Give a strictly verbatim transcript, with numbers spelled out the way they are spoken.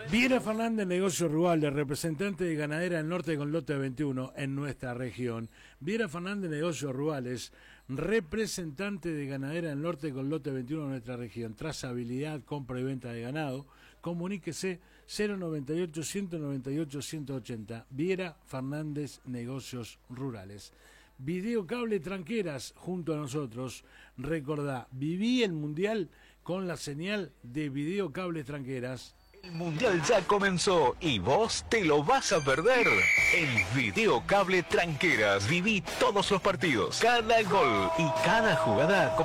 Viera Fernández, Negocios Rurales, representante de Ganadera del Norte con lote veintiuno en nuestra región. Viera Fernández, Negocios Rurales, representante de Ganadera del Norte con lote veintiuno en nuestra región. Trazabilidad, compra y venta de ganado. Comuníquese cero noventa y ocho, ciento noventa y ocho, ciento ochenta. Viera Fernández, Negocios Rurales. Videocable Tranqueras junto a nosotros. Recordá, viví el Mundial con la señal de Videocable Tranqueras. El Mundial ya comenzó y vos te lo vas a perder. En Videocable Tranqueras viví todos los partidos, cada gol y cada jugada